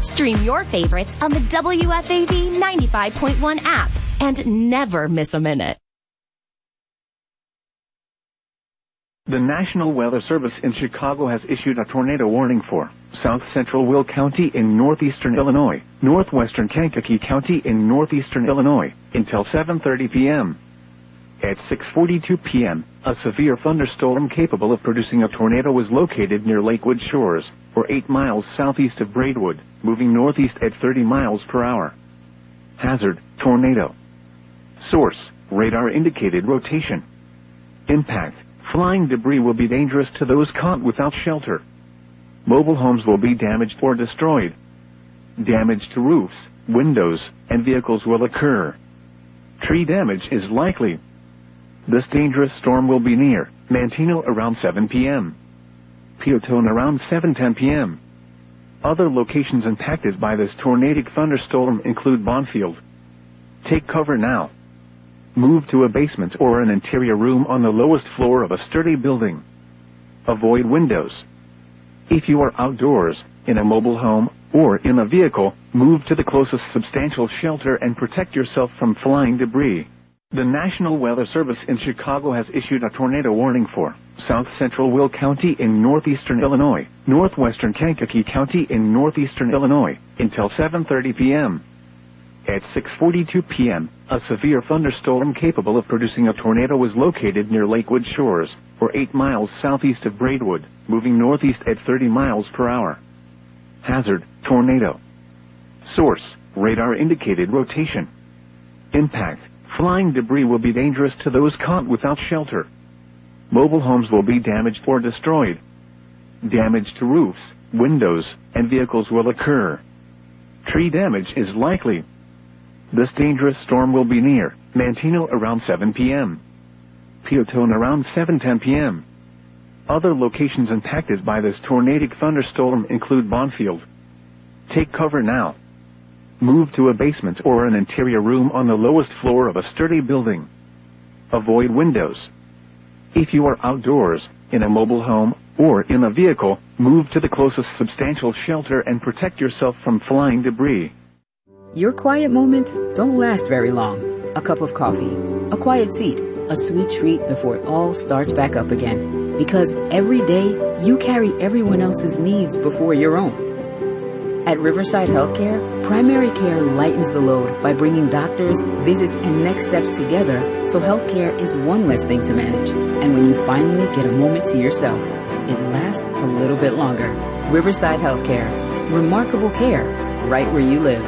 Stream your favorites on the WFAV 95.1 app and never miss a minute. The National Weather Service in Chicago has issued a tornado warning for south central Will County in northeastern Illinois, northwestern Kankakee County in northeastern Illinois, until 7:30 p.m. At 6:42 p.m., a severe thunderstorm capable of producing a tornado was located near Lakewood Shores, or 8 miles southeast of Braidwood, moving northeast at 30 miles per hour. Hazard, tornado. Source, radar indicated rotation. Impact, flying debris will be dangerous to those caught without shelter. Mobile homes will be damaged or destroyed. Damage to roofs, windows, and vehicles will occur. Tree damage is likely. This dangerous storm will be near Manteno around 7 p.m. Peotone around 7:10 p.m. Other locations impacted by this tornadic thunderstorm include Bonfield. Take cover now. Move to a basement or an interior room on the lowest floor of a sturdy building. Avoid windows. If you are outdoors, in a mobile home, or in a vehicle, move to the closest substantial shelter and protect yourself from flying debris. The National Weather Service in Chicago has issued a tornado warning for south central Will County in northeastern Illinois, northwestern Kankakee County in northeastern Illinois, until 7:30 p.m. At 6:42 p.m., a severe thunderstorm capable of producing a tornado was located near Lakewood Shores, or 8 miles southeast of Braidwood, moving northeast at 30 miles per hour. Hazard, tornado. Source, radar indicated rotation. Impact, flying debris will be dangerous to those caught without shelter. Mobile homes will be damaged or destroyed. Damage to roofs, windows, and vehicles will occur. Tree damage is likely. This dangerous storm will be near Manteno around 7 p.m. Peotone around 7:10 p.m. Other locations impacted by this tornadic thunderstorm include Bonfield. Take cover now. Move to a basement or an interior room on the lowest floor of a sturdy building. Avoid windows. If you are outdoors, in a mobile home, or in a vehicle, move to the closest substantial shelter and protect yourself from flying debris. Your quiet moments don't last very long. A cup of coffee, a quiet seat, a sweet treat before it all starts back up again. Because every day, you carry everyone else's needs before your own. At Riverside Healthcare, primary care lightens the load by bringing doctors, visits, and next steps together so healthcare is one less thing to manage. And when you finally get a moment to yourself, it lasts a little bit longer. Riverside Healthcare. Remarkable care right where you live.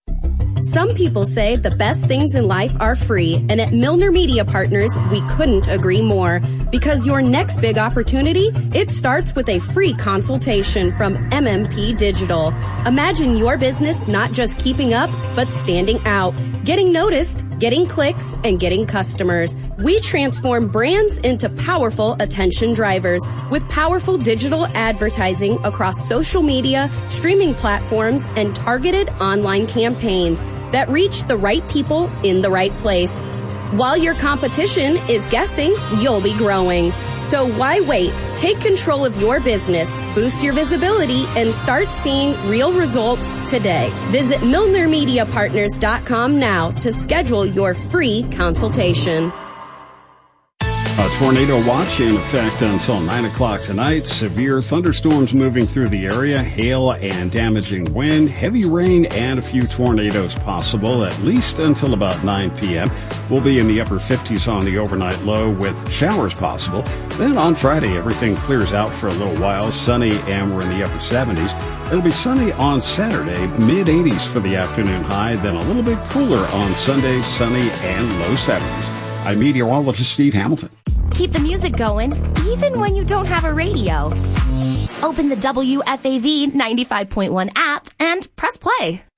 Some people say the best things in life are free, and at Milner Media Partners, we couldn't agree more. Because your next big opportunity, it starts with a free consultation from MMP Digital. Imagine your business not just keeping up, but standing out, getting noticed, getting clicks, and getting customers. We transform brands into powerful attention drivers with powerful digital advertising across social media, streaming platforms, and targeted online campaigns that reach the right people in the right place. While your competition is guessing, you'll be growing. So why wait? Take control of your business, boost your visibility, and start seeing real results today. Visit MilnerMediaPartners.com now to schedule your free consultation. A tornado watch in effect until 9 o'clock tonight. Severe thunderstorms moving through the area, hail and damaging wind, heavy rain, and a few tornadoes possible, at least until about 9 p.m. We'll be in the upper 50s on the overnight low with showers possible. Then on Friday, everything clears out for a little while, sunny, and we're in the upper 70s. It'll be sunny on Saturday, mid-80s for the afternoon high, then a little bit cooler on Sunday, sunny, and low 70s. I'm meteorologist Steve Hamilton. Keep the music going, even when you don't have a radio. Open the WFAV 95.1 app and press play.